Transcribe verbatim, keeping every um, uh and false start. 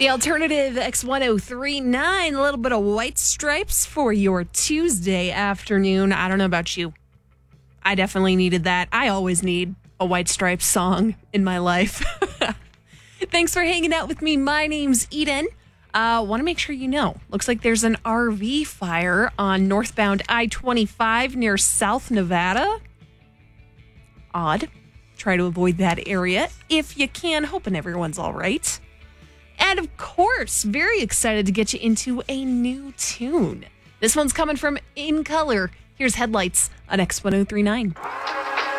The alternative X ten thirty-nine, a little bit of White Stripes for your Tuesday afternoon. I don't know about you. I definitely needed that. I always need a White Stripes song in my life. Thanks for hanging out with me. My name's Eden. Uh, want to make sure you know. Looks like there's an R V fire on northbound I twenty-five near South Nevada. Odd. Try to avoid that area if you can. Hoping everyone's all right. And of course, very excited to get you into a new tune. This one's coming from In Color. Here's Headlights on X ten thirty-nine.